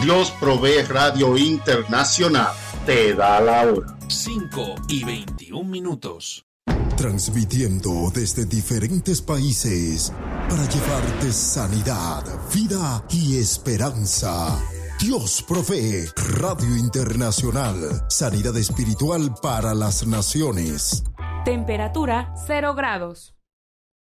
Dios Provee Radio Internacional te da la hora. 5:21. Transmitiendo desde diferentes países para llevarte sanidad, vida y esperanza. Dios Provee Radio Internacional. Sanidad espiritual para las naciones. Temperatura 0 grados.